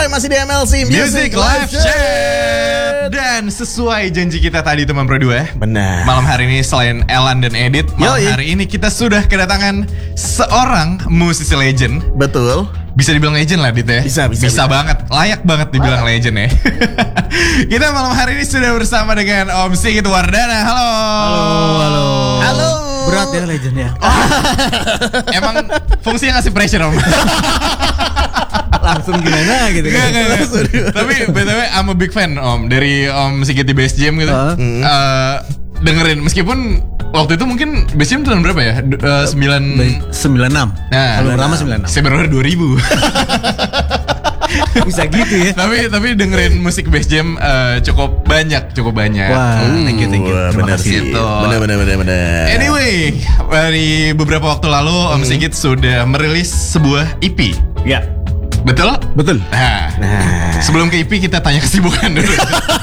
masih di MLC Music Live Chat. Dan sesuai janji kita tadi teman Pro 2, benar. malam hari ini selain Elan dan Edit, malam hari ini kita sudah kedatangan seorang musisi legend. Betul. Bisa dibilang legend lah Dit ya. Bisa banget. Layak banget dibilang legend ya. Kita malam hari ini sudah bersama dengan Om Sigit Wardana. Halo. Berat ya legend ya. Emang fungsinya ngasih pressure Om. Langsung gimana gitu kan. Nggak. Tapi BTW I'm a big fan Om dari Om Sigit di Bass Jam gitu. Dengerin meskipun waktu itu mungkin Bass Jam tahun berapa ya? 96. Nah, kalau pertama 96. Saya baru 2000. Bisa gitu ya. Tapi dengerin musik Bass Jam cukup banyak. Wah, thank you. Benar sih. Gitu. Benar. Anyway, dari beberapa waktu lalu Om Sigit sudah merilis sebuah EP. Ya. Betul? Nah. Sebelum ke EP kita tanya kesibukan dulu.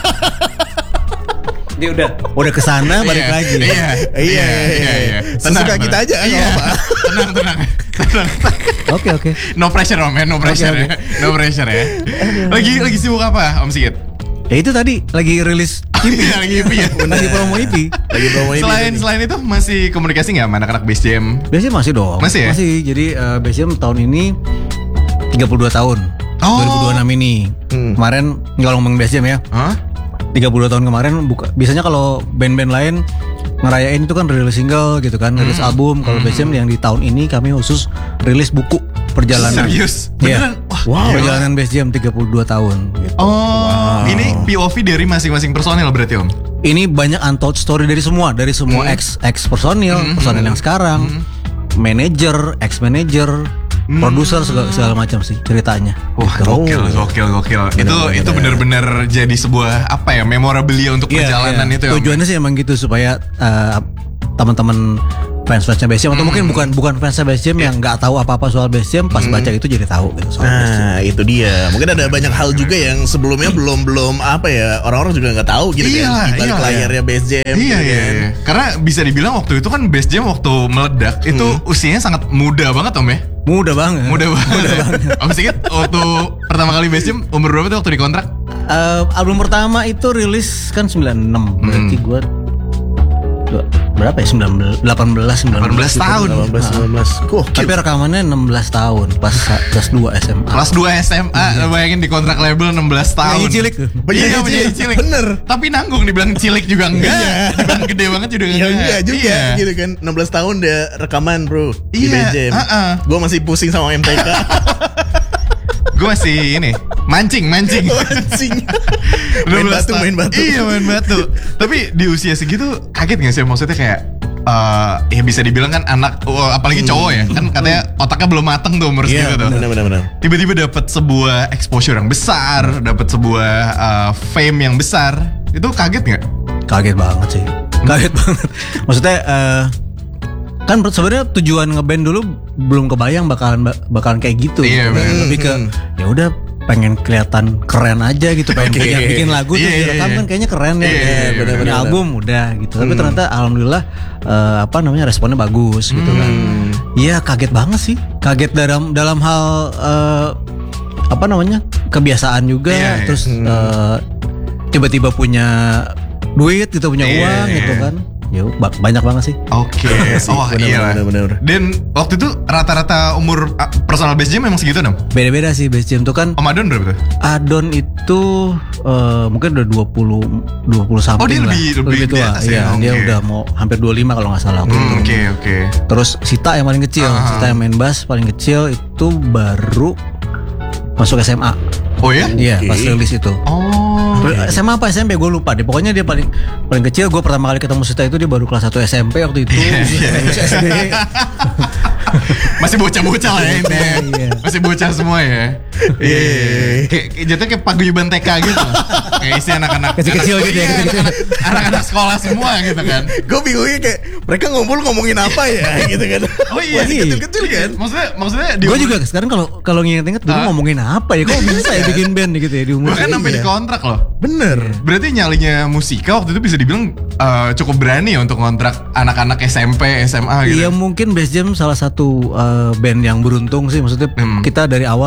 Dia udah kesana balik lagi. Iya. Sesuka kita aja kan. Tenang. Oke. No pressure Om ya, no pressure ya. Lagi sibuk apa Om Sigit? Ya itu tadi lagi rilis EP. Lagi EP ya. Lagi promo EP. Selain itu masih komunikasi nggak sama anak-anak Bass Jam? Biasanya masih dong. Masih ya? Masih. Jadi Bass Jam tahun ini 32 tahun. 2026 ini. Kemarin kalau ngomong Bass Jam ya. 32 tahun kemarin biasanya kalau band-band lain ngerayain itu kan rilis single gitu kan, rilis album. Kalau Bass Jam yang di tahun ini kami khusus rilis buku perjalanan. Serius? Iya. Wow. Perjalanan Bass Jam 32 tahun gitu. Ini POV dari masing-masing personil berarti Om? Ini banyak untold story dari semua ex personil yang sekarang, manajer, ex manajer, produser segala macam sih ceritanya. Wah, gitu. Gokil. Itu benar-benar jadi sebuah memorabilia untuk perjalanan itu ya. Tujuannya sih emang gitu supaya teman-teman fans-fansnya Bass Jam atau mungkin bukan fansnya Bass Jam yang nggak tahu apa-apa soal Bass Jam pas baca itu jadi tahu gitu soal Bass Jam. Nah, itu dia. Mungkin ada banyak hal juga yang sebelumnya belum orang-orang juga nggak tahu gitu kan. Di balik layarnya Bass Jam. Iya. Karena bisa dibilang waktu itu kan Bass Jam waktu meledak itu usianya sangat muda banget Om ya. Muda banget. Om Sigit waktu pertama kali Bass Jam umur berapa tuh waktu dikontrak? Album pertama itu rilis kan 96. Berarti gue berapa ya? 18 tahun. 18. Tapi rekamannya 16 tahun pas kelas 2 SMA. Kelas 2 SMA, bayangin di kontrak label 16 tahun. Penyanyi cilik. Bener. Tapi nanggung dibilang cilik juga enggak. Dibilang gede banget juga enggak. Juga gitu kan. 16 tahun dia rekaman, Bro. Di Bass Jam. Gue masih pusing sama MTK. Gue masih mancing. Main batu. Iya, main batu. Tapi di usia segitu kaget gak sih? Maksudnya kayak ya bisa dibilang kan anak, apalagi cowok ya, kan katanya otaknya belum mateng tuh umur segitu tuh. Benar. Tiba-tiba dapat sebuah exposure yang besar, dapat sebuah fame yang besar. Itu kaget nggak? Kaget banget sih. Kaget banget. Maksudnya kan sebenarnya tujuan ngeband dulu belum kebayang bakalan kayak gitu. Iya, lebih ke ya udah pengen kelihatan keren aja gitu, pengen bikin lagu tuh direkam kan kayaknya keren ya. Punya album udah gitu. Tapi ternyata alhamdulillah responnya bagus gitu kan. Iya, kaget banget sih. Kaget dalam hal kebiasaan juga. Terus tiba-tiba punya duit gitu, punya uang gitu kan. Ya banyak banget sih. Oke. Bener. Dan waktu itu rata-rata umur personal Bass Jam memang segitu dong? Beda-beda sih Bass Jam tuh kan. Om Adon berapa tuh? Adon itu mungkin udah 20 something. Oh, dia lebih tua. Iya, dia udah mau hampir 25 kalau nggak salah. Oke. Terus Sita yang paling kecil, Sita yang main bass paling kecil itu baru masuk SMA. Oh ya? Iya, pas rilis itu. SMA apa SMP gue lupa deh. Pokoknya dia paling kecil. Gue pertama kali ketemu Sita itu dia baru kelas 1 SMP waktu itu. SD. Masih bocah-bocah lah ya ini. Masih bocah semua ya. Jatuhnya kayak paguyuban TK gitu. Kayak isi anak-anak kecil gitu ya. Anak-anak sekolah semua gitu kan. Gue bingungnya kayak mereka ngomongin apa ya gitu kan. Oh iya, kecil-kecil kan. Maksudnya gue juga sekarang kalau nginget-nginget dulu ngomongin apa ya. Kok bisa ya bikin band gitu ya di umur. Bahkan sampai di kontrak loh. Bener. Berarti nyalinya Musika waktu itu bisa dibilang cukup berani ya untuk kontrak anak-anak SMP, SMA gitu. Iya, mungkin Bass Jam salah satu band yang beruntung sih. Maksudnya kita dari awal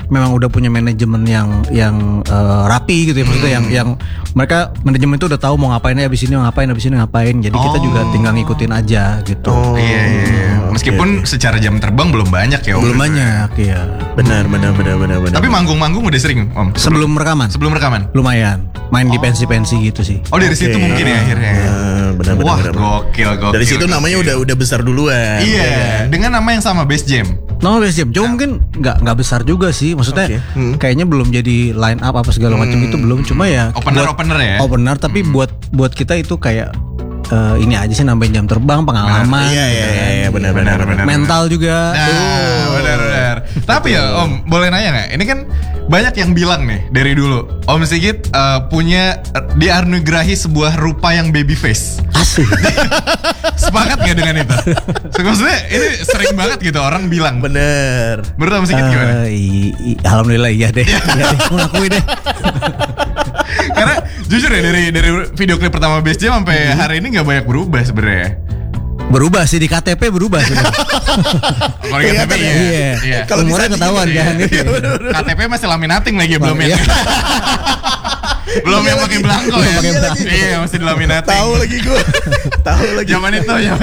memang udah punya manajemen yang rapi gitu ya, maksudnya yang mereka manajemen itu udah tahu mau ngapain abis ini ngapain. Jadi kita juga tinggal ngikutin aja gitu. Iya. Meskipun secara jam terbang belum banyak ya. Belum banyak ya. Benar. Tapi manggung-manggung udah sering Om. Sebelum rekaman lumayan main di pensi-pensi gitu sih. Oh dari situ mungkin ya akhirnya. Benar. Wah gokil. Dari situ namanya udah besar duluan. Iya. Dengan nama yang sama Bass Jam. Nama Bass Jam, cuma mungkin nggak besar juga sih, maksudnya kayaknya belum jadi line up apa segala macam itu belum, cuma ya opener ya. Opener tapi buat kita itu kayak ini aja sih, nambahin jam terbang, pengalaman. Iya, benar. Mental juga. Benar. Tapi ya Om, boleh nanya nggak? Ini kan banyak yang bilang nih dari dulu Om Sigit punya dianugerahi sebuah rupa yang baby face. Asik. Sepakat gak dengan itu? Maksudnya ini sering banget gitu orang bilang. Bener. Menurut Om Sigit gimana? Alhamdulillah iya deh. Mengakui deh. Karena jujur ya dari video klip pertama Bass Jam sampai hari ini nggak banyak berubah sebenarnya. Berubah sih, di KTP berubah sih. Kalau di KTP iya. Kalau umurnya ketahuan kan. KTP masih laminating lagi belum ya. Belum yang pakai belangko ya. Iya, masih dilaminating. Tahu lagi gue. Zaman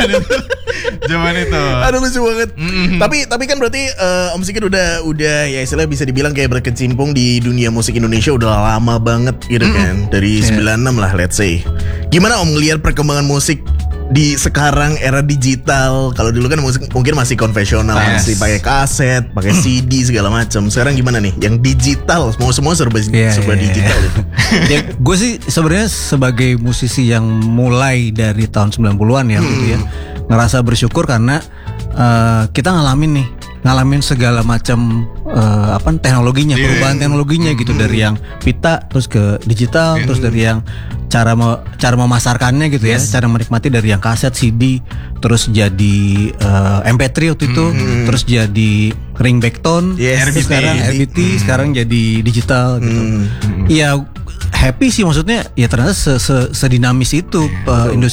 itu. Aduh lucu banget. Tapi kan berarti Om Sigit udah ya istilahnya bisa dibilang kayak berkecimpung di dunia musik Indonesia udah lama banget gitu kan. Dari 96 lah let's say. Gimana Om ngelihat perkembangan musik di sekarang era digital? Kalau dulu kan musik mungkin masih konvensional, masih pakai kaset, pakai CD segala macam. Sekarang gimana nih? Yang digital, semua serba digital itu. Ya, gue sih sebenarnya sebagai musisi yang mulai dari tahun 90-an ya gitu ya, ngerasa bersyukur karena kita ngalamin segala macam teknologinya, perubahan teknologinya gitu, dari yang pita terus ke digital, terus dari yang cara memasarkannya gitu ya, cara menikmati dari yang kaset, CD, terus jadi MP3 waktu itu, terus jadi ringback tone, RBT, sekarang jadi digital gitu. Iya, happy sih, maksudnya ya ternyata sedinamis itu